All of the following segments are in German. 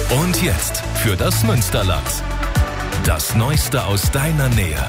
Und jetzt für das Münsterland. Das Neueste aus deiner Nähe.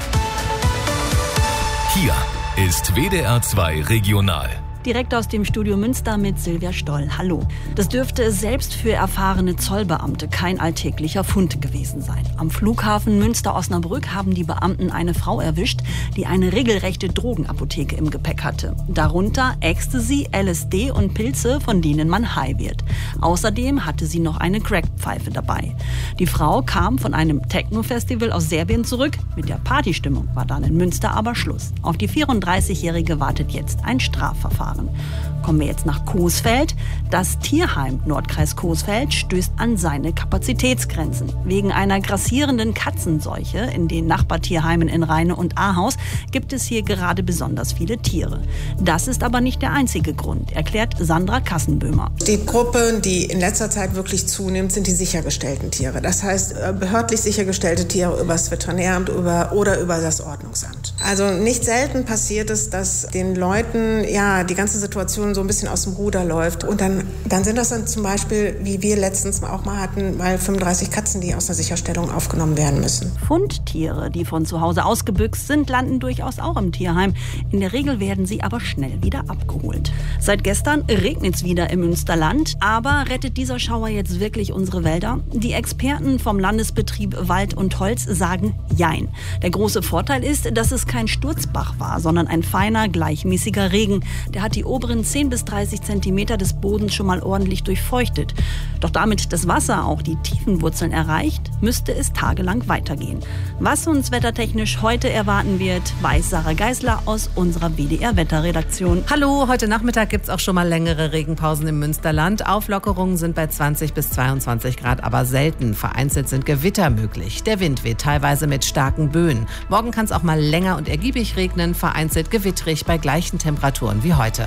Hier ist WDR 2 Regional. Direkt aus dem Studio Münster mit Silvia Stoll. Hallo. Das dürfte selbst für erfahrene Zollbeamte kein alltäglicher Fund gewesen sein. Am Flughafen Münster-Osnabrück haben die Beamten eine Frau erwischt, die eine regelrechte Drogenapotheke im Gepäck hatte. Darunter Ecstasy, LSD und Pilze, von denen man high wird. Außerdem hatte sie noch eine Crackpfeife dabei. Die Frau kam von einem Techno-Festival aus Serbien zurück. Mit der Partystimmung war dann in Münster aber Schluss. Auf die 34-Jährige wartet jetzt ein Strafverfahren. Kommen wir jetzt nach Coesfeld. Das Tierheim Nordkreis Coesfeld stößt an seine Kapazitätsgrenzen. Wegen einer grassierenden Katzenseuche in den Nachbartierheimen in Rheine und Ahaus gibt es hier gerade besonders viele Tiere. Das ist aber nicht der einzige Grund, erklärt Sandra Kassenböhmer. Die Gruppe, die in letzter Zeit wirklich zunimmt, sind die sichergestellten Tiere. Das heißt, behördlich sichergestellte Tiere über das Veterinäramt oder über das Ordnungsamt. Also nicht selten passiert es, dass den Leuten die ganze Situation so ein bisschen aus dem Ruder läuft. Und dann sind das dann zum Beispiel, wie wir letztens auch mal hatten, mal 35 Katzen, die aus der Sicherstellung aufgenommen werden müssen. Fundtiere, die von zu Hause ausgebüxt sind, landen durchaus auch im Tierheim. In der Regel werden sie aber schnell wieder abgeholt. Seit gestern regnet es wieder im Münsterland. Aber rettet dieser Schauer jetzt wirklich unsere Wälder? Die Experten vom Landesbetrieb Wald und Holz sagen Jein. Der große Vorteil ist, dass es kein Sturzbach war, sondern ein feiner, gleichmäßiger Regen. Der hat die oberen 10 bis 30 Zentimeter des Bodens schon mal ordentlich durchfeuchtet. Doch damit das Wasser auch die tiefen Wurzeln erreicht, müsste es tagelang weitergehen. Was uns wettertechnisch heute erwarten wird, weiß Sarah Geisler aus unserer WDR-Wetterredaktion. Hallo, heute Nachmittag gibt es auch schon mal längere Regenpausen im Münsterland. Auflockerungen sind bei 20 bis 22 Grad, aber selten. Vereinzelt sind Gewitter möglich. Der Wind weht teilweise mit starken Böen. Morgen kann es auch mal länger und ergiebig regnen, vereinzelt gewittrig bei gleichen Temperaturen wie heute.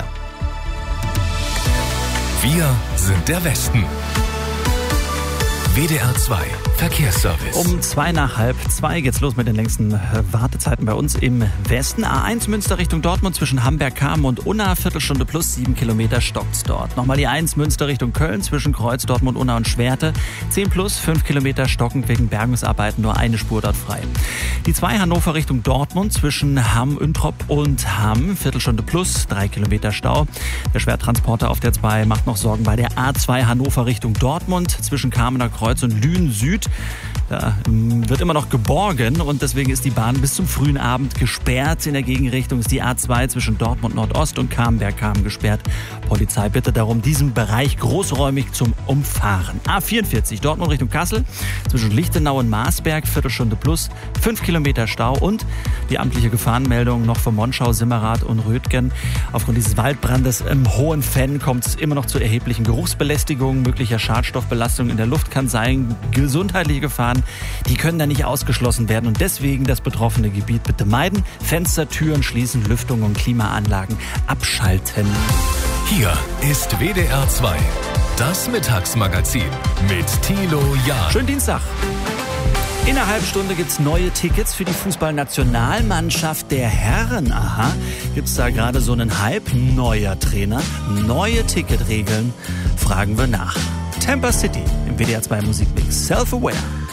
Wir sind der Westen. WDR 2 Verkehrsservice. Um 1:55 geht's los mit den längsten Wartezeiten bei uns im Westen. A1 Münster Richtung Dortmund zwischen Hamberg-Kamen und Unna, Viertelstunde plus 7 Kilometer stockt's dort. Nochmal die 1 Münster Richtung Köln zwischen Kreuz, Dortmund, Unna und Schwerte. 10 plus 5 Kilometer stockend wegen Bergungsarbeiten, nur eine Spur dort frei. Die 2 Hannover Richtung Dortmund zwischen Hamm, Üntrop und Hamm, Viertelstunde plus 3 Kilometer Stau. Der Schwertransporter auf der 2 macht noch Sorgen bei der A2 Hannover Richtung Dortmund zwischen Kamener Kreuz und Lünen Süd. Da wird immer noch geborgen und deswegen ist die Bahn bis zum frühen Abend gesperrt. In der Gegenrichtung ist die A2 zwischen Dortmund Nordost und Camberg-Kamen gesperrt. Polizei bittet darum, diesen Bereich großräumig zum Umfahren. A44 Dortmund Richtung Kassel zwischen Lichtenau und Marsberg, Viertelstunde plus 5 Kilometer Stau und die amtliche Gefahrenmeldung noch von Monschau, Simmerath und Rötgen. Aufgrund dieses Waldbrandes im Hohenfenn kommt es immer noch zu erheblichen Geruchsbelästigungen, möglicher Schadstoffbelastung in der Luft kann sein, gesundheitliche Gefahren, die können da nicht ausgeschlossen werden und deswegen das betroffene Gebiet bitte meiden, Fenster, Türen schließen, Lüftung und Klimaanlagen abschalten. Hier ist WDR 2, das Mittagsmagazin mit Thilo Jahn. Schönen Dienstag. In einer halben Stunde gibt's neue Tickets für die Fußballnationalmannschaft der Herren. Aha, gibt's da gerade so einen Hype? Neuer Trainer, neue Ticketregeln? Fragen wir nach. Tampa City im WDR 2 Musikmix. Self-Aware.